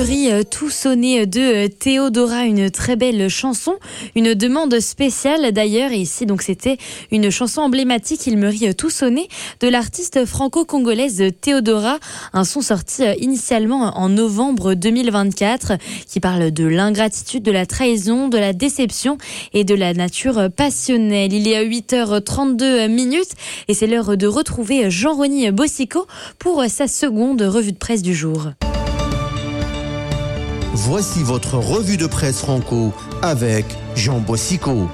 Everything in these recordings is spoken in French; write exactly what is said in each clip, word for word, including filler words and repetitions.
rit tout sonné de Théodora, une très belle chanson, une demande spéciale d'ailleurs, et ici donc c'était une chanson emblématique, Il me rit tout sonné, de l'artiste franco-congolaise Théodora, un son sorti initialement en novembre deux mille vingt-quatre qui parle de l'ingratitude, de la trahison, de la déception et de la nature passionnelle. Il est à huit heures trente-deux minutes et c'est l'heure de retrouver Jean-Rony Bossico pour sa seconde revue de presse du jour. Voici votre revue de presse franco avec Jean Bossico.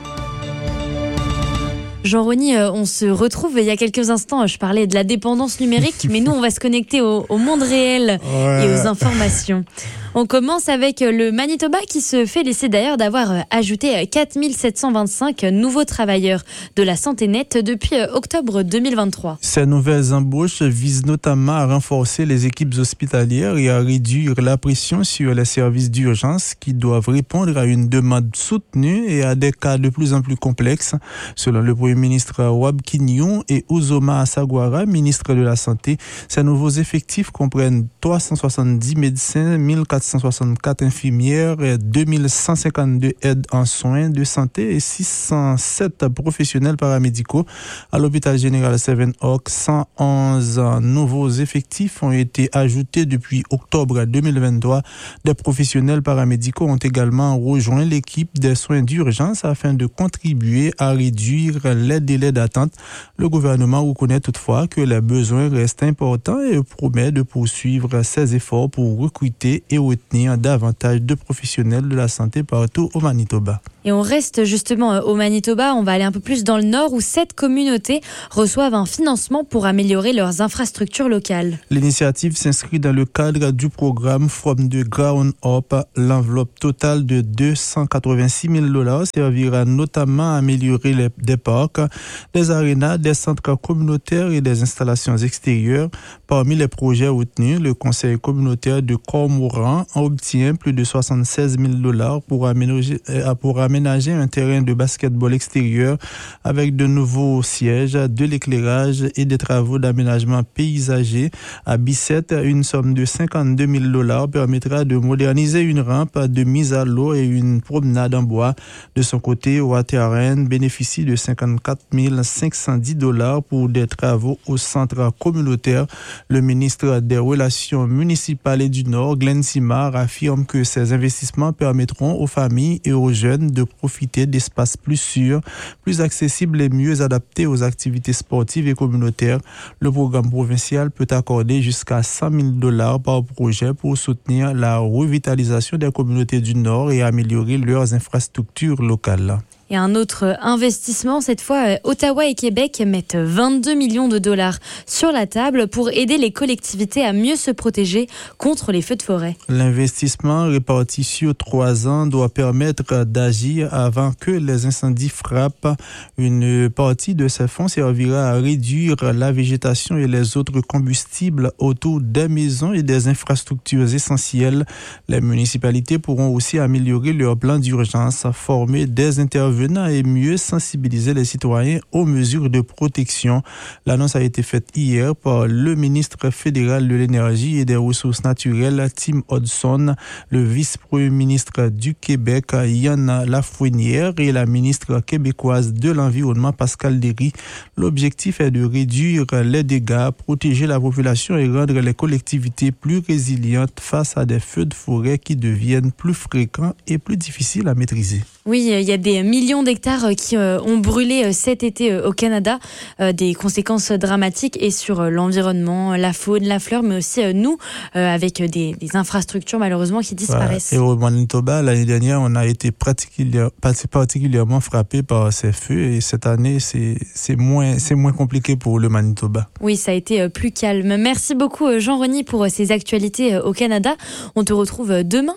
Jean-Rony, on se retrouve il y a quelques instants, je parlais de la dépendance numérique, mais nous on va se connecter au, au monde réel ouais. et aux informations. On commence avec le Manitoba qui se félicite d'ailleurs d'avoir ajouté quatre mille sept cent vingt-cinq nouveaux travailleurs de la santé nette depuis octobre deux mille vingt-trois. Ces nouvelles embauches visent notamment à renforcer les équipes hospitalières et à réduire la pression sur les services d'urgence qui doivent répondre à une demande soutenue et à des cas de plus en plus complexes. Selon le Premier ministre Wab Kinyon et Uzoma Asagwara, ministre de la Santé, ces nouveaux effectifs comprennent trois cent soixante-dix médecins, mille quatre cent soixante-quatre infirmières, deux mille cent cinquante-deux aides en soins de santé et six cent sept professionnels paramédicaux. À l'hôpital général Seven Oaks, cent onze nouveaux effectifs ont été ajoutés depuis octobre deux mille vingt-trois. Des professionnels paramédicaux ont également rejoint l'équipe des soins d'urgence afin de contribuer à réduire les délais d'attente. Le gouvernement reconnaît toutefois que les besoins restent importants et promet de poursuivre ses efforts pour recruter et retenir davantage de professionnels de la santé partout au Manitoba. Et on reste justement au Manitoba, on va aller un peu plus dans le nord où sept communautés reçoivent un financement pour améliorer leurs infrastructures locales. L'initiative s'inscrit dans le cadre du programme From the Ground Up. L'enveloppe totale de deux cent quatre-vingt-six mille dollars servira notamment à améliorer les, des parcs, des arénas, des centres communautaires et des installations extérieures. Parmi les projets retenus, le conseil communautaire de Cormorant obtient plus de soixante-seize mille dollars pour aménager, pour aménager un terrain de basketball extérieur avec de nouveaux sièges, de l'éclairage et des travaux d'aménagement paysager. À Bicêtre, une somme de cinquante-deux mille dollars permettra de moderniser une rampe de mise à l'eau et une promenade en bois. De son côté, Waterhen bénéficie de cinquante-quatre mille cinq cent dix dollars pour des travaux au centre communautaire. Le ministre des Relations municipales et du Nord, Glenn Simard, affirme que ces investissements permettront aux familles et aux jeunes de profiter d'espaces plus sûrs, plus accessibles et mieux adaptés aux activités sportives et communautaires. Le programme provincial peut accorder jusqu'à cent mille dollars par projet pour soutenir la revitalisation des communautés du Nord et améliorer leurs infrastructures locales. Et un autre investissement, cette fois, Ottawa et Québec mettent vingt-deux millions de dollars sur la table pour aider les collectivités à mieux se protéger contre les feux de forêt. L'investissement réparti sur trois ans doit permettre d'agir avant que les incendies frappent. Une partie de ces fonds servira à réduire la végétation et les autres combustibles autour des maisons et des infrastructures essentielles. Les municipalités pourront aussi améliorer leur plan d'urgence, former des intervenants et mieux sensibiliser les citoyens aux mesures de protection. L'annonce a été faite hier par le ministre fédéral de l'Énergie et des Ressources naturelles, Tim Hodgson, le vice-premier ministre du Québec, Yann Lafrenière, et la ministre québécoise de l'Environnement, Pascal Derry. L'objectif est de réduire les dégâts, protéger la population et rendre les collectivités plus résilientes face à des feux de forêt qui deviennent plus fréquents et plus difficiles à maîtriser. Oui, il y a des millions d'hectares qui ont brûlé cet été au Canada, des conséquences dramatiques et sur l'environnement, la faune, la flore, mais aussi nous, avec des, des infrastructures malheureusement qui disparaissent. Ouais, et au Manitoba, l'année dernière, on a été particulière, particulièrement frappé par ces feux et cette année, c'est, c'est, moins, c'est moins compliqué pour le Manitoba. Oui, ça a été plus calme. Merci beaucoup Jean-Rony pour ces actualités au Canada. On te retrouve demain.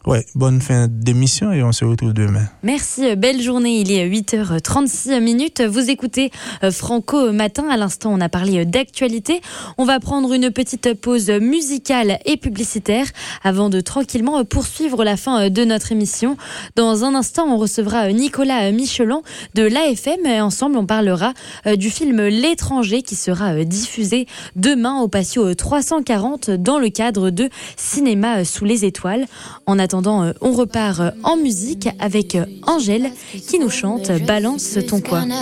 Ouais, bonne fin d'émission et on se retrouve demain. Merci, belle journée. Il est huit heures trente-six minutes. Vous écoutez Franco Matin. À l'instant, on a parlé d'actualité. On va prendre une petite pause musicale et publicitaire avant de tranquillement poursuivre la fin de notre émission. Dans un instant, on recevra Nicolas Michelon de l'A F M. Ensemble, on parlera du film L'étranger qui sera diffusé demain au patio trois cent quarante dans le cadre de Cinéma sous les étoiles. En attendant, on repart en musique avec Angèle qui nous chante « Balance ton quoi ».